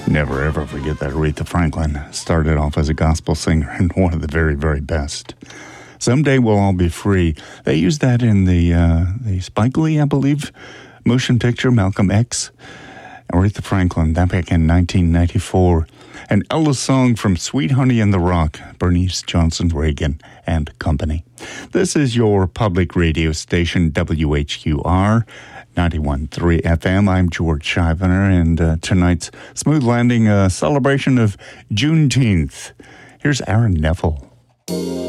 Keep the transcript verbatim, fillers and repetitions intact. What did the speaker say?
Never ever forget that Aretha Franklin started off as a gospel singer and one of the very, very best. Someday We'll All Be Free. They used that in the, uh, the Spike Lee, I believe, motion picture, Malcolm X. Aretha Franklin, that back in nineteen ninety-four. An Ella song from Sweet Honey in the Rock, Bernice Johnson Reagan and Company. This is your public radio station, W H Q R, ninety-one point three F M. I'm George Shivener, and uh, tonight's Smooth Landing uh, celebration of Juneteenth. Here's Aaron Neville.